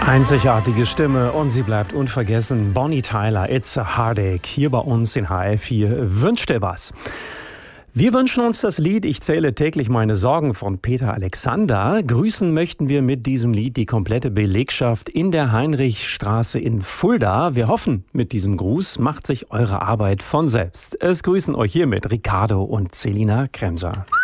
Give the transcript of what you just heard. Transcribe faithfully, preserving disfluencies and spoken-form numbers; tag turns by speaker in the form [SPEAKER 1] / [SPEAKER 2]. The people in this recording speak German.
[SPEAKER 1] Einzigartige Stimme und sie bleibt unvergessen. Bonnie Tyler, It's a Heartache, hier bei uns in H R vier. Wünsch dir was. Wir wünschen uns das Lied Ich zähle täglich meine Sorgen von Peter Alexander. Grüßen möchten wir mit diesem Lied die komplette Belegschaft in der Heinrichstraße in Fulda. Wir hoffen, mit diesem Gruß macht sich eure Arbeit von selbst. Es grüßen euch hiermit Ricardo und Selina Kremser.